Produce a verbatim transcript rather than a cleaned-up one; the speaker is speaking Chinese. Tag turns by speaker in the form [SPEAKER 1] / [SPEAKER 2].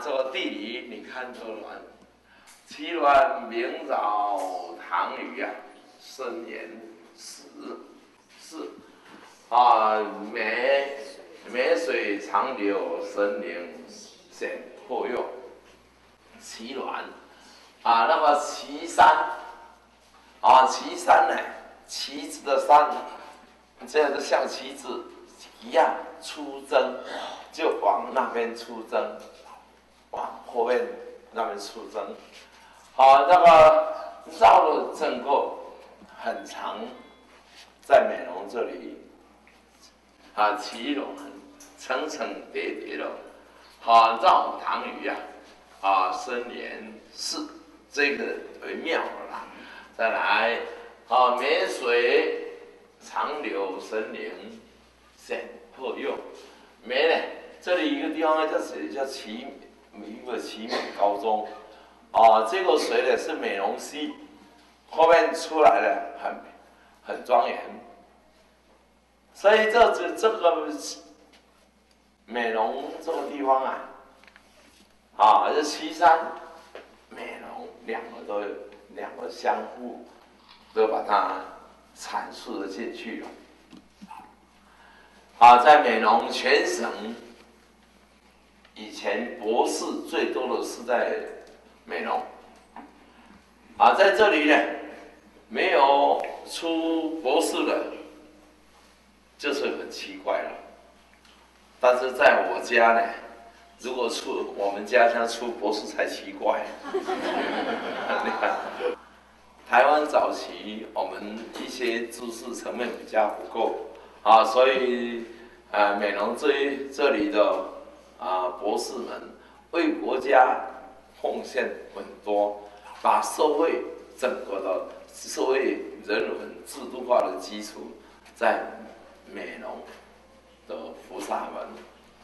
[SPEAKER 1] 这个地理你看这峦，其峦明早唐虞啊，深严始是啊，梅梅水长流，深林显破右。岐峦啊，那么岐山啊，岐山呢，旗子的山，这样就像旗子一样出征，就往那边出征，往后面那边出征。啊，那个绕了整个很长，在美浓这里，啊，骑龙层层叠叠的，啊，绕唐虞啊，啊，深严寺这个为妙了啦。再来，啊，梅水长流，深林显破右。梅呢，这里一个地方呢叫叫奇一个奇美高中。啊，这个水呢是美浓溪，后面出来的很很庄严，所以这这这个美浓这个地方啊，啊，这岐山、美浓两个都两个相互都把它阐述了进去了。啊，在美浓全省，以前博士最多的是在美浓，啊，在这里呢，没有出博士的，就是很奇怪了。但是在我家呢，如果出我们家乡出博士才奇怪。你看，台湾早期我们一些知识层面比较不够啊，所以啊，美浓这这里的啊博士们为国家奉献很多，把社会整个的社会人文制度化的基础在美浓的福沙门